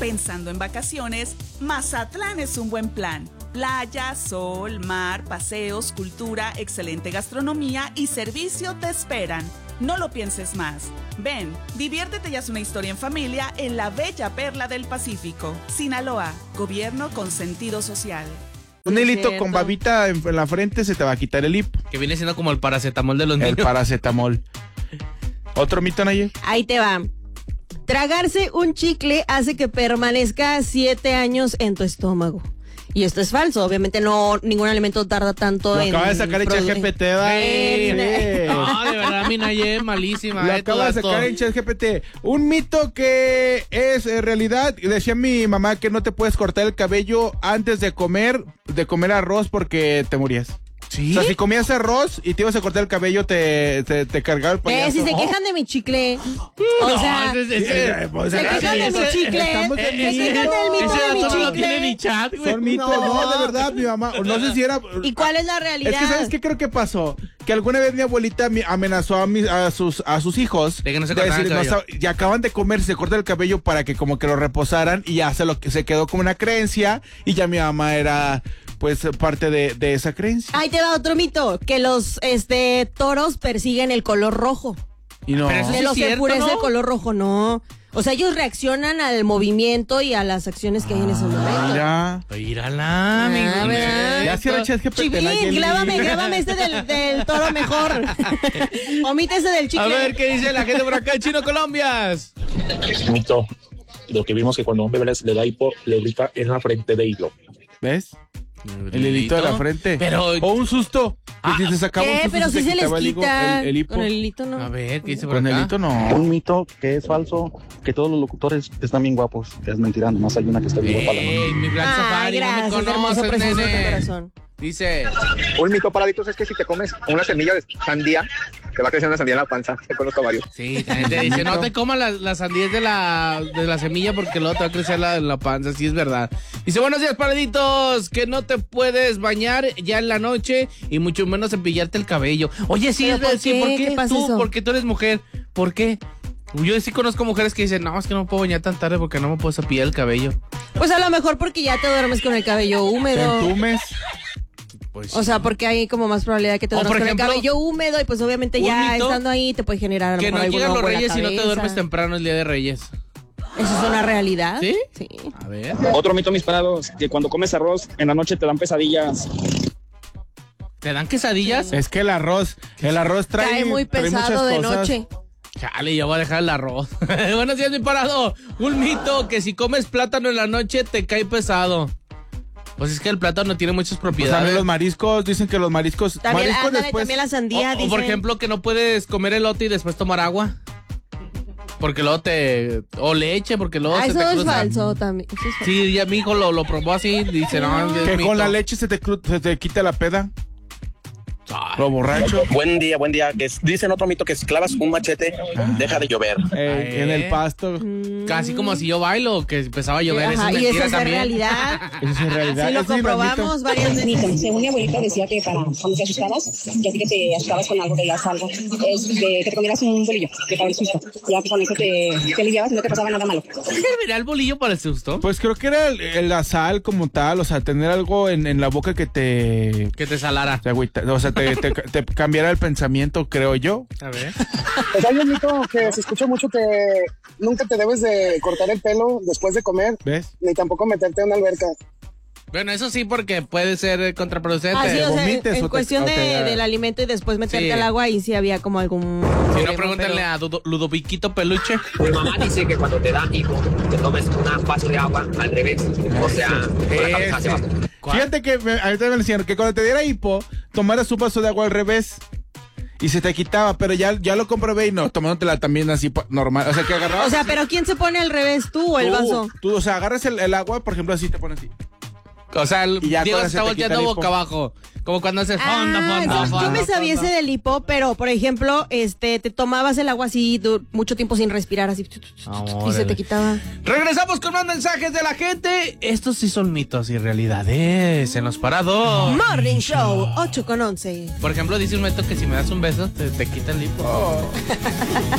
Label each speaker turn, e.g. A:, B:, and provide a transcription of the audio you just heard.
A: Pensando en vacaciones, Mazatlán es un buen plan. Playa, sol, mar, paseos, cultura, excelente gastronomía y servicio te esperan. No lo pienses más. Ven, diviértete y haz una historia en familia en la bella perla del Pacífico. Sinaloa, gobierno con sentido social.
B: Un hilito con babita en la frente se te va a quitar el hipo.
C: Que viene siendo como el paracetamol de los niños.
B: El paracetamol. ¿Otro mito, Naye?
D: Ahí te va. Tragarse un chicle hace que permanezca 7 años en tu estómago. Y esto es falso, obviamente ningún alimento tarda tanto
B: Lo
D: en...
B: acaba de sacar en ChatGPT, ¿verdad?
C: No, de verdad, mi Naye, malísima.
B: Lo acaba de sacar en ChatGPT. Un mito que es realidad. Decía mi mamá que no te puedes cortar el cabello antes de comer arroz porque te morías.
C: ¿Sí?
B: O sea, si comías arroz y te ibas a cortar el cabello, te cargaba el payaso.
D: Si se quejan de mi chicle. O sea, se quejan de mi chicle. Se quejan del mito de mi chicle.
C: No tiene ni chat, güey.
B: Son mitos, no, de verdad, mi mamá. No sé si era...
D: ¿Y cuál es la realidad?
B: Es que, ¿sabes qué creo que pasó? Que alguna vez mi abuelita amenazó a sus hijos
C: de que no se cortaran el cabello.
B: Ya acaban de comer, se corta el cabello para que como que lo reposaran y ya se quedó como una creencia y ya mi mamá era pues parte de esa creencia.
D: Ahí te va otro mito, que los toros persiguen el color rojo.
B: Y no.
C: Pero eso
D: Se los
C: cierto,
D: enfurece
C: ¿no?
D: el color rojo, no. O sea, ellos reaccionan al movimiento y a las acciones que hay en ese momento.
B: Mira.
C: Mírala,
D: ¿verdad?
B: Ya cierra ChatGPT.
D: Chivín, grábame este del toro mejor. Omite ese del chicle.
C: A ver, ¿qué dice la gente por acá? Chino Colombias.
E: Es un mito de lo que vimos que cuando a un bebé le da hipo, le ubica en la frente de hilo.
B: ¿Ves? El hilito de la frente.
C: Pero...
B: O un susto. Que si se sacaba un
D: ¿Qué?
B: susto,
D: Pero si se les
B: quitaba
D: quita.
B: el hipo.
D: Con el hilito no.
C: A ver, ¿qué dice por
B: Con
C: acá?
B: el hilito no.
F: Un mito que es falso, que todos los locutores están bien guapos. Es mentira, nomás hay una que está bien guapa.
C: Mi Black Safari,
D: gracias,
C: no me
D: hermoso,
C: conoces,
D: precioso de
C: nene.
D: corazón.
C: Dice...
G: Un mito para adictos es que si te comes una semilla de sandía, te va a crecer una sandía en la panza. Te conozco varios.
C: Sí, la gente dice, no te comas las sandías de la semilla porque luego te va a crecer la panza, sí es verdad. Dice, buenos días, paraditos, que no te puedes bañar ya en la noche y mucho menos cepillarte el cabello. Oye, sí,
D: ¿Pero
C: es verdad,
D: por qué? ¿Qué pasa
C: tú?
D: eso?
C: Porque tú eres mujer, ¿por qué? Yo sí conozco mujeres que dicen, no, es que no me puedo bañar tan tarde porque no me puedo cepillar el cabello.
D: Pues a lo mejor porque ya te duermes con el cabello
B: Te
D: húmedo.
B: entumes.
C: Pues,
D: O sea, porque hay como más probabilidad que te
C: O,
D: duermas
C: por
D: con
C: ejemplo,
D: el cabello húmedo y pues obviamente
C: un
D: ya
C: mito
D: estando ahí te puede generar a lo
C: que
D: mejor
C: no llegan
D: alguna
C: los
D: buena
C: reyes si no te
D: cabeza.
C: duermes temprano el día de Reyes.
D: ¿Eso es una realidad?
C: ¿Sí?
D: Sí.
C: A ver.
E: Otro mito, mis parados, que cuando comes arroz, en la noche te dan pesadillas.
C: ¿Te dan quesadillas?
B: Es que el arroz trae
D: Cae muy
B: trae muchas
D: pesado de
B: cosas.
D: noche.
C: Chale, ya voy a dejar el arroz. Buenos días, mi parado. Un mito, que si comes plátano en la noche te cae pesado. Pues es que el plátano tiene muchas
B: Pues
C: propiedades.
B: también los mariscos, dicen que los mariscos...
D: También,
B: mariscos
D: ándale,
B: después...
D: también la sandía,
C: o por
D: dicen.
C: ejemplo, que no puedes comer elote y después tomar agua. Porque luego o leche, porque luego se
D: eso
C: te
D: es
C: cruza.
D: falso también. Eso es falso.
C: Sí, ya mi hijo lo probó así, dice, no, es
B: Que
C: mito.
B: con la leche se te quita la peda.
C: Ay,
B: Lo borracho.
E: Buen día. Dicen otro mito que si clavas un machete, deja de llover.
B: En el pasto.
C: Casi como si yo bailo, que empezaba a llover.
D: Ajá,
C: Eso es
D: y eso
C: mentira
D: es
C: también.
D: realidad.
B: Eso es en realidad.
D: Sí, lo
B: Eso es
D: comprobamos varias veces.
H: Mito. Según mi abuelita decía que para cuando te asustabas, que a ti que te asustabas con algo, veías algo, es que te comieras un bolillo, que para el susto. Ya que con eso te aliviabas y no te pasaba nada malo.
C: ¿Qué servirá el bolillo para el susto?
B: Pues creo que era la sal como tal, o sea, tener algo en la boca que te...
C: Que te salara.
B: O sea, te cambiara el pensamiento, creo yo.
C: A ver.
G: Pues hay un mito que se escucha mucho que nunca te debes de cortar el pelo después de comer,
B: ¿Ves?
G: ni tampoco meterte en una alberca.
C: Bueno, eso sí, porque puede ser contraproducente.
D: Ah, sí, o sea,
B: vomites
D: en
B: o te-
D: cuestión
B: o te-
D: del alimento y después meterte
C: Sí.
D: al agua y sí había como algún...
C: Si no,
D: problema,
C: pregúntenle
D: pero-
C: a Ludoviquito Peluche.
I: Mi mamá dice que cuando te da hipo, te tomes un vaso de agua al revés. O sea, con la cabeza hacia abajo.
B: Fíjate que ahorita me decían que cuando te diera hipo, tomaras un vaso de agua al revés. Y se te quitaba, pero ya lo comprobé y no, tomándotela también así normal. O sea, que agarrabas...
D: O sea, pero ¿quién se pone al revés, tú o el vaso?
B: Tú, o sea, agarras el agua, por ejemplo, así te pones así.
C: O sea,
B: Y ya
C: Diego
B: con
C: se
B: eso
C: está
B: te quita
C: volteando
B: el
C: boca
B: hipo.
C: abajo. Como cuando haces fondo.
D: Yo me sabía ese del hipo, pero por ejemplo, te tomabas el agua así mucho tiempo sin respirar, así, y se te quitaba.
C: Regresamos con más mensajes de la gente. Estos sí son mitos y realidades en los parados.
D: Morning Show, 8:11.
C: Por ejemplo, dice un mito que si me das un beso, te quita el hipo.